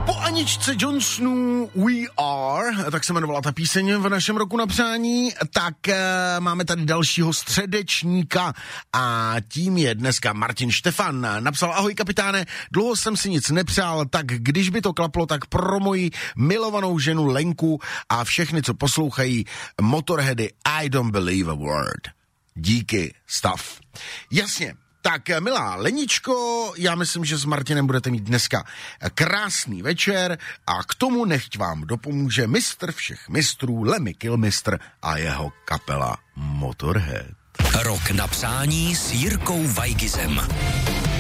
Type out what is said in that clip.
Po Aničce Johnsonu We Are, tak se jmenovala ta píseň v našem roku na přání, tak máme tady dalšího středečníka a tím je dneska Martin Štefan. Napsal: ahoj kapitáne, dlouho jsem si nic nepřál, tak když by to klaplo, tak pro moji milovanou ženu Lenku a všechny, co poslouchají Motorheady I Don't Believe a Word. Díky, stav. Jasně. Tak, milá Leničko, já myslím, že s Martinem budete mít dneska krásný večer a k tomu nechť vám dopomůže mistr všech mistrů Lemmy Kilmister a jeho kapela Motorhead. Rok na přání s Jirkou Weigizem.